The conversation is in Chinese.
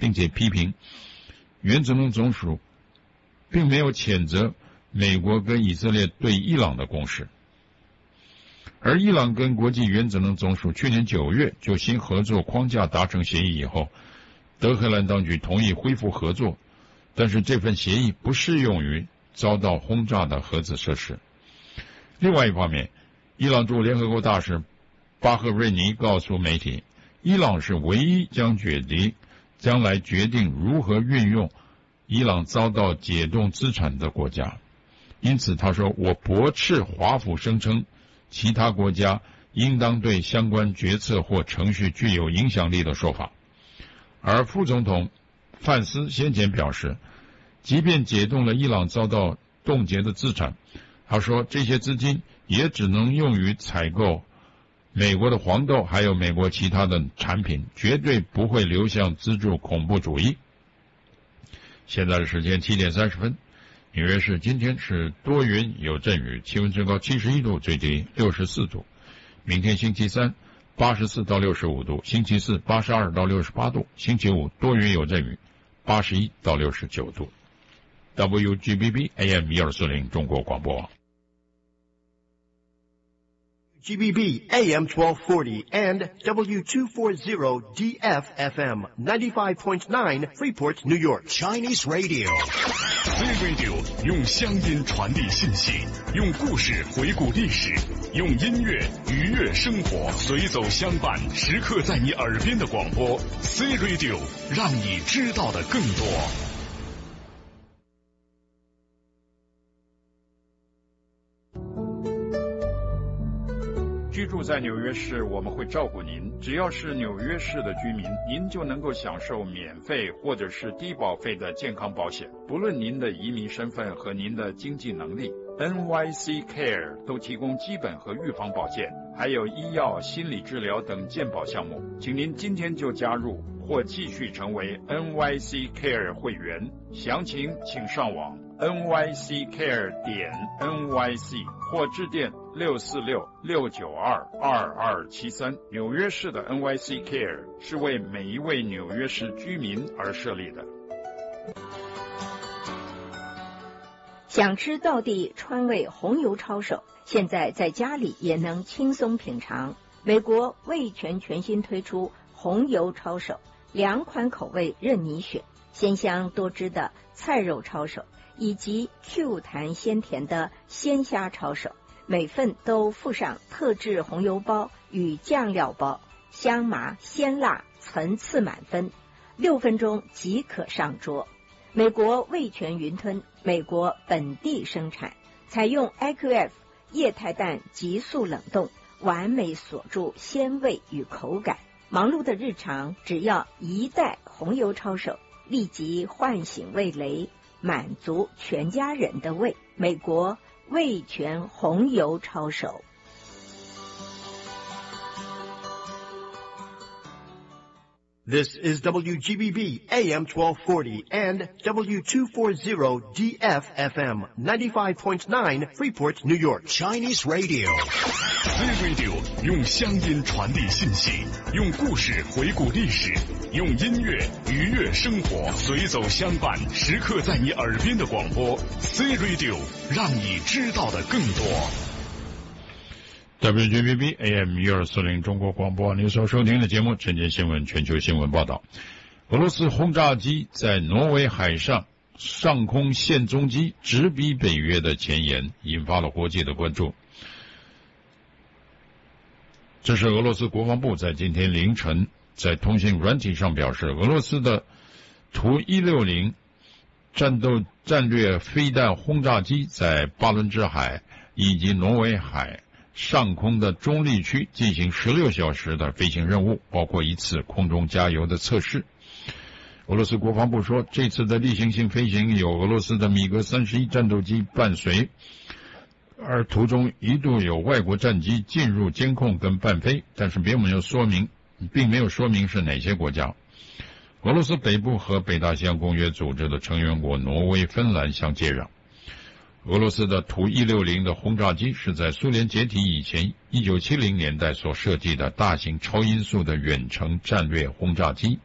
并且批评原子能总署并没有谴责美国跟以色列对伊朗的攻势。而伊朗跟国际原子能总署去年9月就新合作框架达成协议以后，德黑兰当局同意恢复合作，但是这份协议不适用于遭到轰炸的核子设施。另外一方面，伊朗驻联合国大使巴赫瑞尼告诉媒体，伊朗是唯一将将来决定如何运用伊朗遭到解冻资产的国家。因此他说，我驳斥华府声称其他国家应当对相关决策或程序具有影响力的说法。而副总统范斯先前表示，即便解冻了伊朗遭到冻结的资产，他说这些资金也只能用于采购美国的黄豆还有美国其他的产品，绝对不会流向资助恐怖主义。现在的时间7点30分，纽约市今天是多云有阵雨，气温最高71度，最低64度。明天星期三84到65度，星期四82到68度，星期五多云有阵雨，81到69度。WGBB AM 1240中国广播网。 GBB AM 1240 and W240DF FM 95.9 Freeport, New York. Chinese Radio. C Radio 用乡音传递信息，用故事回顾历史，用音乐愉悦生活，随走相伴，时刻在你耳边的广播。C Radio 让你知道的更多。 居住在纽约市，我们会照顾您。只要是纽约市的居民，您就能够享受免费或者是低保费的健康保险，不论您的移民身份和您的经济能力。NYC Care 都提供基本和预防保健，还有医药、心理治疗等健保项目。请您今天就加入或继续成为 NYC Care 会员，详情请上网nyccare.nyc 或致电646-692-2273。纽约市的 NYC Care 是为每一位纽约市居民而设立的。 想吃道地川味红油抄手，现在在家里也能轻松品尝。美国味全全新推出红油抄手，2款口味任你选，鲜香多汁的菜肉抄手以及 Q 弹鲜甜的鲜虾抄手，每份都附上特制红油包与酱料包，香麻鲜辣层次满分，6分钟即可上桌。美国味全云吞，美国本地生产，采用 IQF 液态氮急速冷冻，完美锁住鲜味与口感。忙碌的日常，只要1袋红油抄手，立即唤醒味蕾，满足全家人的胃。美国味全红油抄手。 This is WGBB AM 1240 and W240DF FM 95.9 Freeport, New York. Chinese Radio. C Radio 用乡音传递信息，用故事回顾历史，用音乐愉悦生活，随走相伴，时刻在你耳边的广播。C Radio 让你知道的更多。 WGBB AM 1240中国广播，您所收听的节目晨间新闻全球新闻报道。俄罗斯轰炸机在挪威海上空现踪机直逼北约的前沿，引发了国际的关注。这是俄罗斯国防部在今天凌晨在通信软体上表示，俄罗斯的图160战略飞弹轰炸机在巴伦支海以及挪威海上空的中立区进行16小时的飞行任务，包括一次空中加油的测试。俄罗斯国防部说，这次的例行性飞行有俄罗斯的米格31战斗机伴随，而途中一度有外国战机进入监控跟伴飞，但是并没有说明是哪些国家。俄罗斯北部和北大西洋公约组织的成员国挪威、芬兰相接壤。俄罗斯的图160的轰炸机是在苏联解体以前1970年代所设计的大型超音速的远程战略轰炸机，